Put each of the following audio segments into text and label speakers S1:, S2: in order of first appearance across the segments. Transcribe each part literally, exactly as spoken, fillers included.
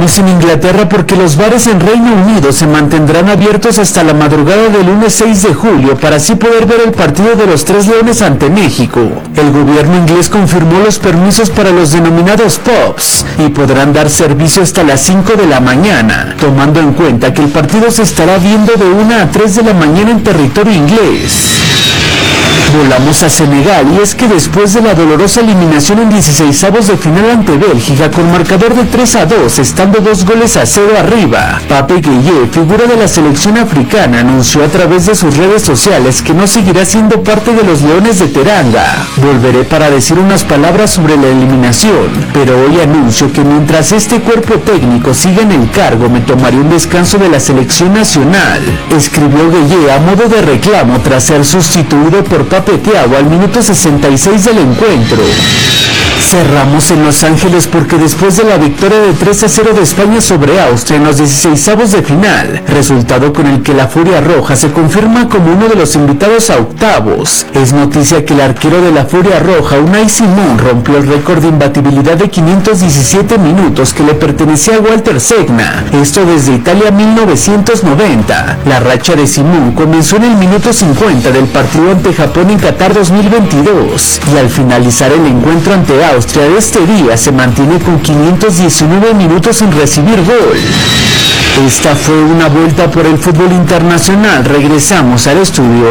S1: quedamos en Inglaterra porque los bares en Reino Unido se mantendrán abiertos hasta la madrugada del lunes seis de julio para así poder ver el partido de los Tres Leones ante México. El gobierno inglés confirmó los permisos para los denominados pubs y podrán dar servicio hasta las cinco de la mañana, tomando en cuenta que el partido se estará viendo de una a tres de la mañana en territorio inglés. Volamos a Senegal y es que después de la dolorosa eliminación en dieciseisavos de final ante Bélgica con marcador de tres a dos, estando dos goles a cero arriba, Pape Gueye, figura de la selección africana, anunció a través de sus redes sociales que no seguirá siendo parte de los Leones de Teranga. Volveré para decir unas palabras sobre la eliminación, pero hoy anuncio que mientras este cuerpo técnico siga en el cargo me tomaré un descanso de la selección nacional, escribió Gueye a modo de reclamo tras ser sustituido por Pape Thiago al minuto sesenta y seis del encuentro. Cerramos en Los Ángeles porque después de la victoria de tres a cero de España sobre Austria en los dieciseisavos de final, resultado con el que la Furia Roja se confirma como uno de los invitados a octavos, es noticia que el arquero de la Furia Roja, Unai Simón, rompió el récord de imbatibilidad de quinientos diecisiete minutos que le pertenecía a Walter Segna, esto desde Italia mil novecientos noventa. La racha de Simón comenzó en el minuto cincuenta del partido ante Japón en Qatar dos mil veintidós y al finalizar el encuentro ante Austria de este día se mantiene con quinientos diecinueve minutos sin recibir gol. Esta fue una vuelta por el fútbol internacional. Regresamos al estudio.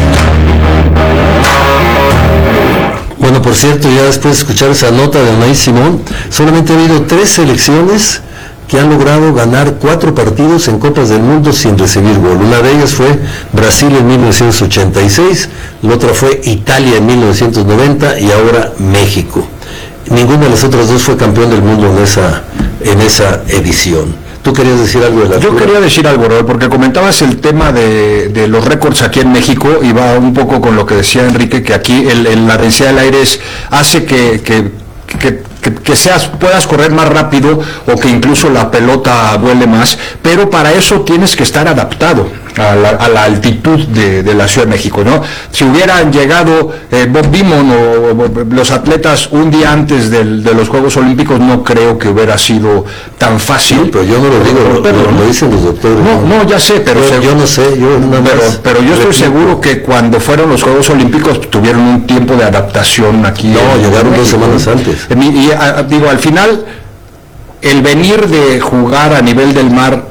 S2: Bueno, por cierto, ya después de escuchar esa nota de Unai Simón, solamente ha habido tres selecciones que han logrado ganar cuatro partidos en Copas del Mundo sin recibir gol. Una de ellas fue Brasil en mil novecientos ochenta y seis, la otra fue Italia en mil novecientos noventa y ahora México. Ninguno de los otros dos fue campeón del mundo en esa, en esa edición. ¿Tú querías decir algo de la
S3: Yo
S2: altura?
S3: quería decir algo, Raúl, porque comentabas el tema de, de los récords aquí en México, y va un poco con lo que decía Enrique, que aquí el, el, la densidad del aire es, hace que, que, que Que, que seas, puedas correr más rápido o que incluso la pelota vuele más, pero para eso tienes que estar adaptado a la, a la altitud de, de la Ciudad de México, ¿no? Si hubieran llegado eh, Bob Beamon o, o los atletas un día antes del, de los Juegos Olímpicos, no creo que hubiera sido tan fácil.
S2: Sí, pero yo no lo digo, lo,
S3: pero,
S2: lo, lo dicen los doctores.
S3: No, no, ya sé, pero...
S2: Yo, yo no sé, yo nada más...
S3: Pero, pero yo estoy seguro que cuando fueron los Juegos Olímpicos tuvieron un tiempo de adaptación aquí.
S2: No,
S3: en,
S2: llegaron
S3: en
S2: dos semanas antes.
S3: Y, y a, digo, al final, el venir de jugar a nivel del mar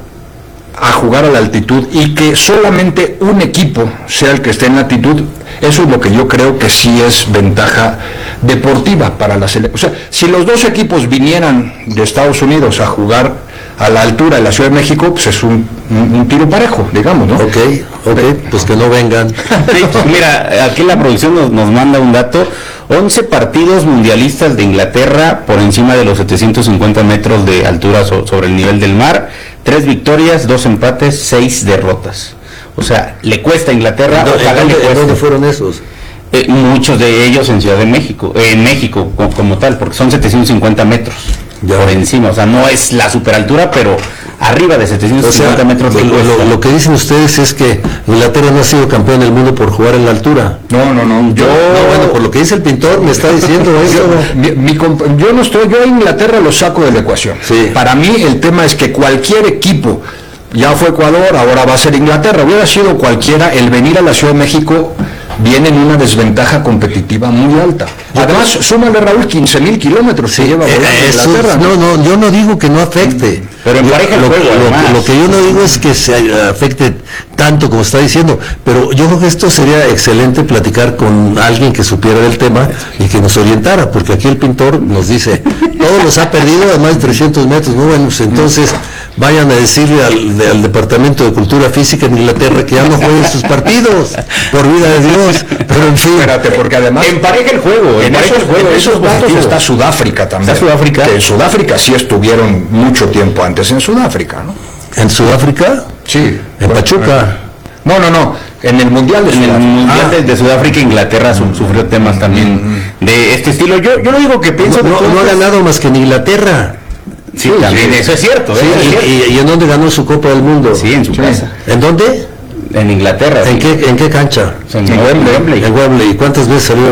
S3: a jugar a la altitud y que solamente un equipo sea el que esté en la altitud, eso es lo que yo creo que sí es ventaja deportiva para la selección. O sea, si los dos equipos vinieran de Estados Unidos a jugar a la altura de la Ciudad de México, pues es un, un, un tiro parejo, digamos, ¿no?
S2: Ok, ok, pues que no vengan.
S4: Sí, mira, aquí la producción nos, nos manda un dato: once partidos mundialistas de Inglaterra por encima de los setecientos cincuenta metros de altura so, sobre el nivel del mar, tres victorias, dos empates, seis derrotas. O sea, le cuesta a Inglaterra.
S2: No,
S4: ojalá
S2: ¿en
S4: le
S2: dónde,
S4: cueste.
S2: ¿Dónde fueron esos?
S4: Eh, muchos de ellos en Ciudad de México, eh, en México como, como tal, porque son setecientos cincuenta metros
S2: Ya.
S4: por encima. O sea, no es la superaltura, pero arriba de setecientos cincuenta
S2: O sea,
S4: metros de
S2: lo,
S4: cuesta.
S2: lo, lo que dicen ustedes es que Inglaterra no ha sido campeón del mundo por jugar en la altura.
S3: No, no, no. Yo,
S2: No, bueno, por lo que dice el pintor me está diciendo eso.
S3: yo, mi, mi comp- yo no estoy, yo a Inglaterra lo saco de la ecuación.
S2: Sí.
S3: Para mí el tema es que cualquier equipo, ya fue Ecuador, ahora va a ser Inglaterra, hubiera sido cualquiera, el venir a la Ciudad de México viene en una desventaja competitiva muy alta. Además, súmale, Raúl, quince mil kilómetros se lleva
S2: Eh,
S3: volando a
S2: eso,
S3: Inglaterra.
S2: no, no, yo no digo que no afecte.
S4: Pero empareja el
S2: lo,
S4: juego,
S2: lo-
S4: además.
S2: lo que yo no digo es que se afecte tanto como está diciendo, pero yo creo que esto sería excelente platicar con alguien que supiera del tema y que nos orientara, porque aquí el pintor nos dice, todos los ha perdido a más de trescientos metros. No, bueno, pues entonces vayan a decirle al, de- al Departamento de Cultura Física en Inglaterra que ya no jueguen sus partidos, por vida de Dios. Pero en fin,
S3: Espérate, porque además...
S4: Empareja el juego,
S3: En
S4: empareja
S3: esos,
S4: el juego,
S3: en
S4: eso
S3: esos
S4: es
S3: datos
S4: positivo.
S3: está Sudáfrica también.
S4: ¿Está Sudáfrica?
S3: Que en Sudáfrica sí estuvieron mucho tiempo antes en Sudáfrica, ¿no?
S2: en Sudáfrica,
S3: Sí.
S2: en Pachuca.
S3: No, no, no. En el Mundial de
S4: En el
S3: Sudáfrica.
S4: Mundial
S3: Ah.
S4: de, de Sudáfrica, Inglaterra su- sufrió temas también de este estilo. Yo, yo lo digo que pienso
S2: No, no,
S4: que
S2: no ha ganado más que en Inglaterra.
S4: Sí, también, eso es cierto.
S2: Sí,
S4: eso es
S2: y,
S4: cierto.
S2: y- y en dónde ganó su Copa del Mundo?
S4: Sí, en su casa.
S2: ¿En dónde?
S4: En Inglaterra.
S2: ¿En
S4: sí.
S2: qué, en qué cancha?
S4: En
S3: En
S4: Wembley.
S2: En Wembley. ¿Y cuántas veces salió